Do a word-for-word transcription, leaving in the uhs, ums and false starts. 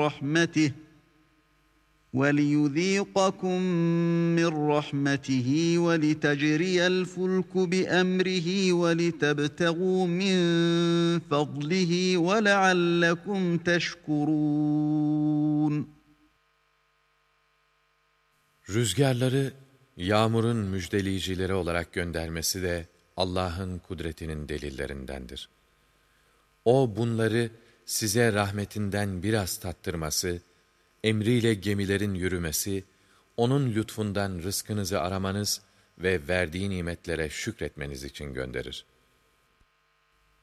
رَحْمَتِهِ وَلِيُذِيقَكُم مِّن رَّحْمَتِهِ وَلِتَجْرِيَ الْفُلْكُ بِأَمْرِهِ وَلِتَبْتَغُوا مِن فَضْلِهِ وَلَعَلَّكُمْ تَشْكُرُونَ. Rüzgarları yağmurun müjdeleyicileri olarak göndermesi de Allah'ın kudretinin delillerindendir. O bunları size rahmetinden biraz tattırması, emriyle gemilerin yürümesi, onun lütfundan rızkınızı aramanız ve verdiği nimetlere şükretmeniz için gönderir.